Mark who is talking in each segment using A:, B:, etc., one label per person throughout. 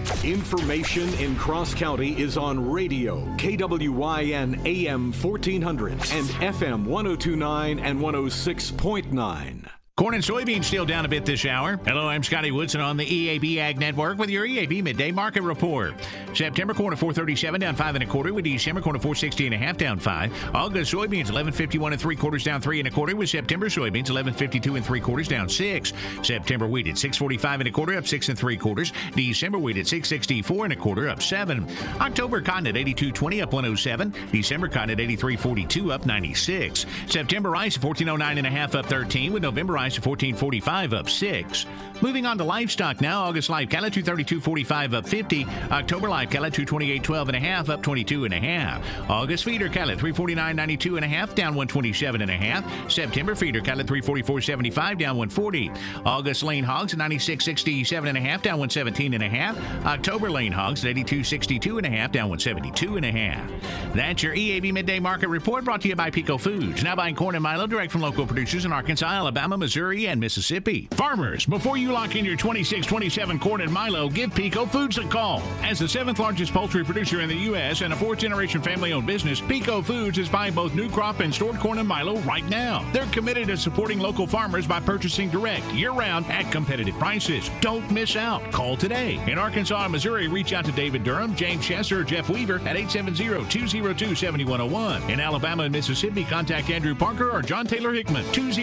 A: Information in Cross County is on radio, KWYN AM 1400 and FM 1029 and 106.9.
B: Corn and soybeans still down a bit this hour. Hello, I'm Scotty Woodson on the EAB Ag Network with your EAB Midday Market Report. September corn at 437 down 5 1/4, with December corn at 460 1/2 down 5. August soybeans 1151 3/4 down 3 1/4, with September soybeans 1152 3/4 down 6. September wheat at 645 1/4 up 6 3/4. December wheat at 664 1/4 up 7. October cotton at 82.20 up 107. December cotton at 83.42 up 96. September rice at 1409 1/2 up 13, with November rice at 14.45 up 6. Moving on to livestock now. August live cattle 232.45 up 50. October live cattle 228.12 1/2 up 22 1/2. August feeder cattle 349.92 1/2 down 127 1/2. September feeder cattle 344.75 down 140. August lean hogs at 96.67 1/2 down 117 1/2. October lean hogs at 82.62 1/2 down 172 1/2. That's your EAB Midday Market Report, brought to you by Pico Foods. Now buying corn and milo direct from local producers in Arkansas, Alabama, Missouri, and Mississippi. Farmers, before you lock in your 26-27 corn and milo, give Pico Foods a call. As the 7th largest poultry producer in the U.S. and a 4th-generation family-owned business, Pico Foods is buying both new crop and stored corn and milo right now. They're committed to supporting local farmers by purchasing direct, year-round, at competitive prices. Don't miss out. Call today. In Arkansas and Missouri, reach out to David Durham, James Chesser, or Jeff Weaver at 870-202-7101. In Alabama and Mississippi, contact Andrew Parker or John Taylor Hickman,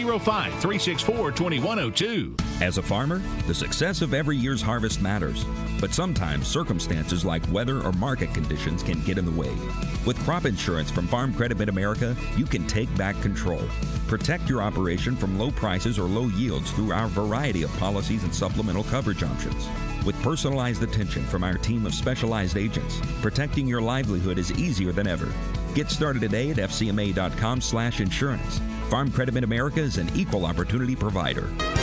B: 205-364-2102.
C: As a farmer, the success of every year's harvest matters, but sometimes circumstances like weather or market conditions can get in the way. With crop insurance from Farm Credit Mid-America, you can take back control. Protect your operation from low prices or low yields through our variety of policies and supplemental coverage options. With personalized attention from our team of specialized agents, protecting your livelihood is easier than ever. Get started today at fcma.com/insurance. Farm Credit Mid-America is an equal opportunity provider.